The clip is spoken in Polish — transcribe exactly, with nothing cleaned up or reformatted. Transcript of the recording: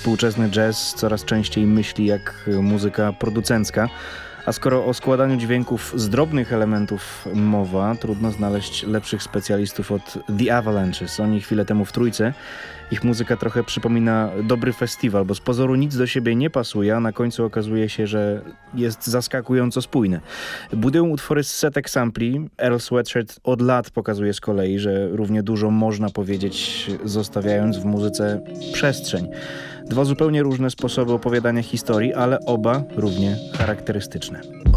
Współczesny jazz coraz częściej myśli jak muzyka producencka. A skoro o składaniu dźwięków z drobnych elementów mowa, trudno znaleźć lepszych specjalistów od The Avalanches. Oni chwilę temu w trójce. Ich muzyka trochę przypomina dobry festiwal, bo z pozoru nic do siebie nie pasuje, a na końcu okazuje się, że jest zaskakująco spójne. Budują utwory z setek sampli. Earl Sweatshirt od lat pokazuje z kolei, że równie dużo można powiedzieć, zostawiając w muzyce przestrzeń. Dwa zupełnie różne sposoby opowiadania historii, ale oba równie charakterystyczne.